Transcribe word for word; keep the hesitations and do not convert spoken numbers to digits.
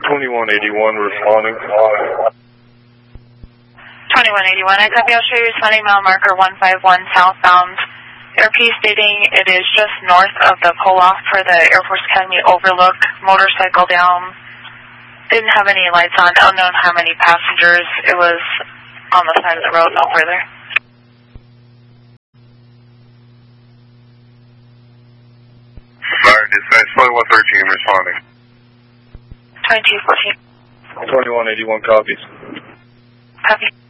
twenty-one eighty-one responding. twenty-one eighty-one, I copy. I'll show you responding mile marker one five one southbound. Air P stating it is just north of the pull-off for the Air Force Academy overlook. Motorcycle down. Didn't have any lights on. Unknown how many passengers. It was on the side of the road, no further. Fire dispatch, twenty-one thirteen responding. twenty-two fourteen. twenty-one eighty-one copies. Copy.